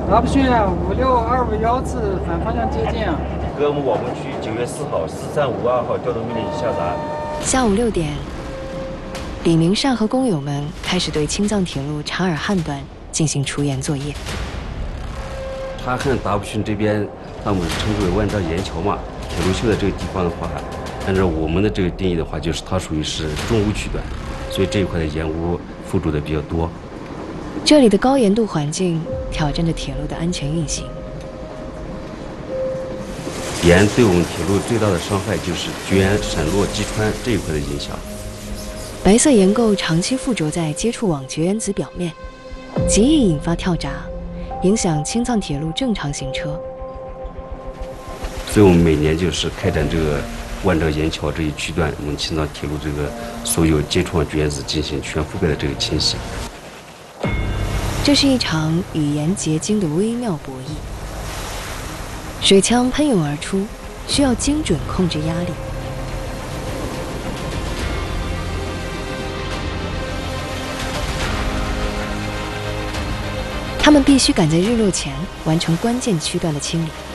哪不行啊？56251次反方向接近啊！ 给我们网工区9月4号4352号调动命令下达。 下午6点，李明善和工友们开始对青藏铁路察尔汗段进行除岩作业。 察尔汗达布逊这边，他们称之为万丈岩桥嘛。铁路修在这个地方的话，按照我们的这个定义的话，就是它属于是中污区段，所以这一块的岩污附着的比较多。 这里的高盐度环境挑战着铁路的安全运行。 盐对我们铁路最大的伤害就是卷、闪落、击穿这一块的影响。 白色盐垢长期附着在接触网绝缘子表面，极易引发跳闸，影响青藏铁路正常行车。 所以我们每年就是开展这个万丈岩桥这一区段，我们青藏铁路这个所有接触网绝缘子进行全覆盖的这个清洗。 这是一场与盐结晶的微妙博弈，水枪喷涌而出，需要精准控制压力。他们必须赶在日落前完成关键区段的清理。